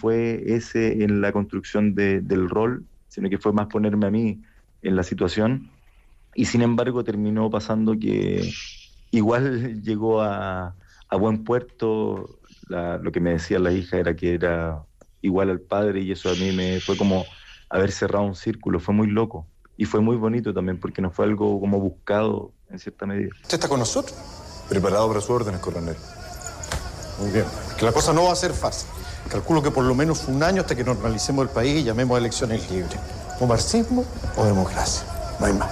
fue ese en la construcción del rol, sino que fue más ponerme a mí en la situación, y sin embargo terminó pasando que igual llegó a buen puerto. Lo que me decía la hija era que era igual al padre, y eso a mí me fue como haber cerrado un círculo, fue muy loco. Y fue muy bonito también, porque no fue algo como buscado en cierta medida. ¿Usted está con nosotros? Preparado para sus órdenes, coronel. Muy bien. Que la cosa no va a ser fácil. Calculo que por lo menos un año hasta que normalicemos el país y llamemos a elecciones libres. ¿O marxismo o democracia? No hay más.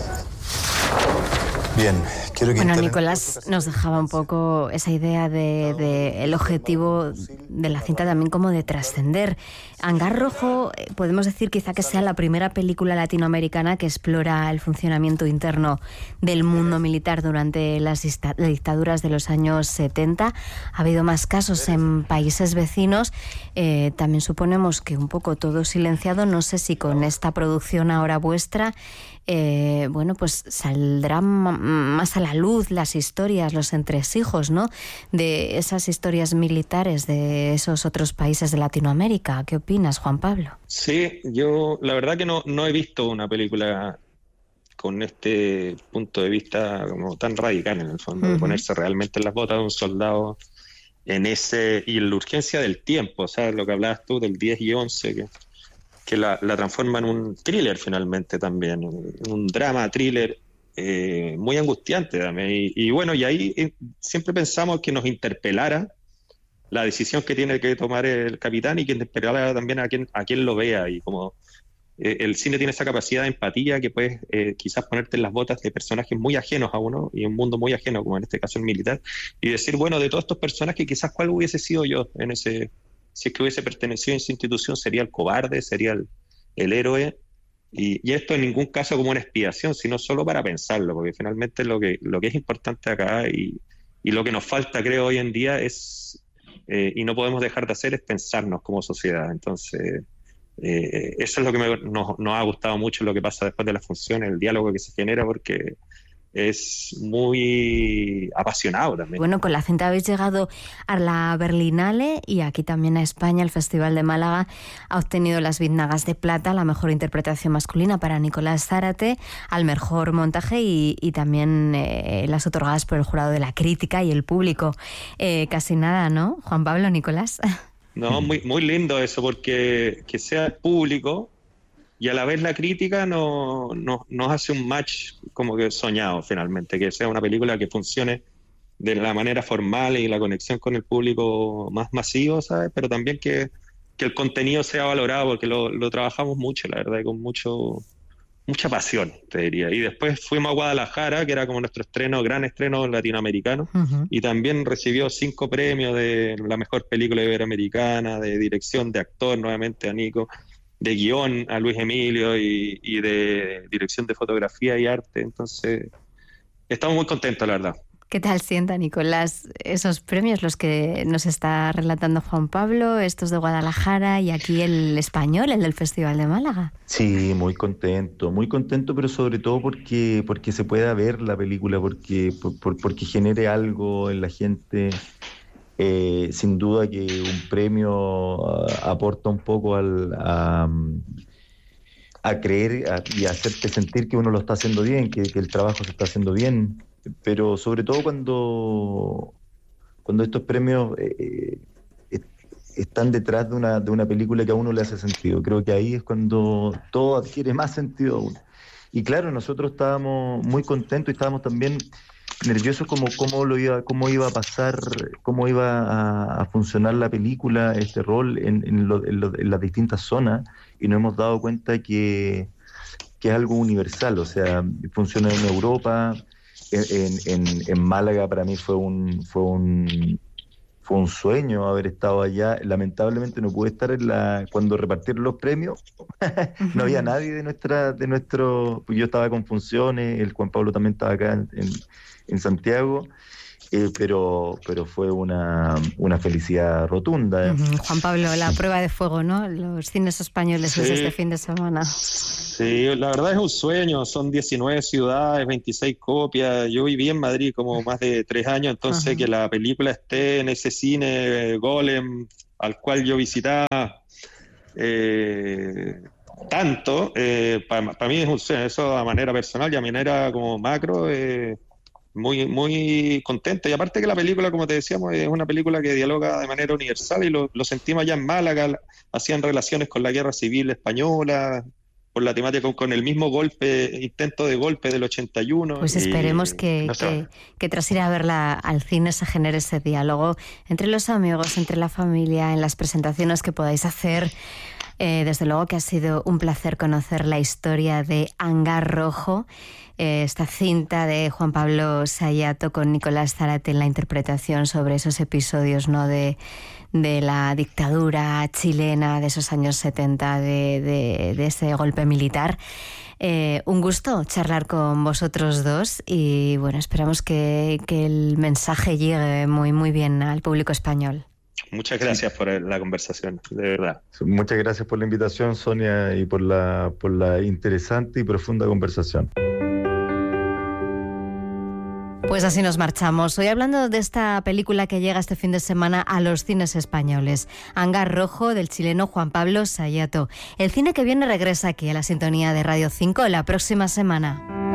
Bien, quiero que... Bueno, Nicolás nos dejaba un poco esa idea de el objetivo de la cinta también como de trascender. Hangar Rojo, podemos decir quizá que sea la primera película latinoamericana que explora el funcionamiento interno del mundo militar durante las dictaduras de los años 70. Ha habido más casos en países vecinos. También suponemos que un poco todo silenciado. No sé si con esta producción ahora vuestra, bueno, pues saldrán más a la luz las historias, los entresijos, ¿no?, de esas historias militares de esos otros países de Latinoamérica. ¿Qué opinas, Juan Pablo? Sí, yo la verdad que no he visto una película con este punto de vista como tan radical, en el fondo, de ponerse realmente en las botas de un soldado en ese, y en la urgencia del tiempo, o sea, lo que hablabas tú del 10 y 11, que la transforma en un thriller finalmente también, un drama thriller muy angustiante también. Y bueno, y ahí siempre pensamos que nos interpelara la decisión que tiene que tomar el capitán, y que interpelara también a quien lo vea. Y como el cine tiene esa capacidad de empatía, que puedes quizás ponerte en las botas de personajes muy ajenos a uno, y un mundo muy ajeno, como en este caso el militar, y decir, bueno, de todos estos personajes, quizás cuál hubiese sido yo en ese... Si es que hubiese pertenecido a esa institución, sería el cobarde, sería el héroe. Y esto en ningún caso como una expiación, sino solo para pensarlo, porque finalmente lo que es importante acá, y lo que nos falta, creo, hoy en día es, y no podemos dejar de hacer, es pensarnos como sociedad. Entonces, eso es lo que nos ha gustado mucho, lo que pasa después de las funciones, el diálogo que se genera, porque es muy apasionado también. Bueno, con la cinta habéis llegado a la Berlinale, y aquí también a España. El Festival de Málaga ha obtenido las Biznagas de Plata, la mejor interpretación masculina para Nicolás Zárate, al mejor montaje, y también las otorgadas por el jurado de la crítica y el público. Casi nada, ¿no, Juan Pablo, Nicolás? No, muy lindo eso, porque que sea el público y a la vez la crítica nos hace un match como que soñado finalmente, que sea una película que funcione de la manera formal y la conexión con el público más masivo, ¿sabes? Pero también que el contenido sea valorado, porque lo trabajamos mucho, la verdad, y con mucha pasión, te diría. Y después fuimos a Guadalajara, que era como nuestro gran estreno latinoamericano, y también recibió 5 premios de la mejor película iberoamericana, de dirección, de actor, nuevamente a Nico, de guión a Luis Emilio, y de dirección de fotografía y arte. Entonces, estamos muy contentos, la verdad. ¿Qué tal sienta, Nicolás, esos premios, los que nos está relatando Juan Pablo, estos de Guadalajara, y aquí el español, el del Festival de Málaga? Sí, muy contento, pero sobre todo porque se pueda ver la película, porque genere algo en la gente. Sin duda que un premio aporta un poco a creer y a hacerte sentir que uno lo está haciendo bien, que el trabajo se está haciendo bien, pero sobre todo cuando estos premios están detrás de una película que a uno le hace sentido. Creo que ahí es cuando todo adquiere más sentido aún. Y claro, nosotros estábamos muy contentos y estábamos también nerviosos como cómo iba a pasar, cómo iba a funcionar la película, este rol en las distintas zonas, y nos hemos dado cuenta que es algo universal, o sea, funciona en Europa, en Málaga. Para mí fue un sueño haber estado allá. Lamentablemente no pude estar cuando repartieron los premios. No había nadie de nuestro, yo estaba con funciones, el Juan Pablo también estaba acá en Santiago, pero fue una felicidad rotunda. Juan Pablo, la prueba de fuego, ¿no? Los cines españoles desde este fin de semana. Sí, la verdad es un sueño. Son 19 ciudades, 26 copias. Yo viví en Madrid como más de 3 años, entonces que la película esté en ese cine Golem al cual yo visitaba esperaba tanto. Para mí es un sueño, eso a manera personal y a manera como macro, muy, muy contento. Y aparte que la película, como te decíamos, es una película que dialoga de manera universal y lo sentimos allá en Málaga, hacían relaciones con la guerra civil española, por la temática, con el mismo intento de golpe del 81. Pues esperemos que tras ir a verla al cine se genere ese diálogo entre los amigos, entre la familia, en las presentaciones que podáis hacer. Desde luego que ha sido un placer conocer la historia de Hangar Rojo, esta cinta de Juan Pablo Sayato con Nicolás Zárate en la interpretación sobre esos episodios, ¿no?, de la dictadura chilena de esos años 70, de ese golpe militar. Un gusto charlar con vosotros dos y bueno, esperamos que el mensaje llegue muy, muy bien al público español. Muchas gracias por la conversación, de verdad. Muchas gracias por la invitación, Sonia, y por la interesante y profunda conversación. Pues así nos marchamos. Hoy hablando de esta película que llega este fin de semana a los cines españoles, Hangar Rojo, del chileno Juan Pablo Sayato. El cine que viene regresa aquí a la sintonía de Radio 5 la próxima semana.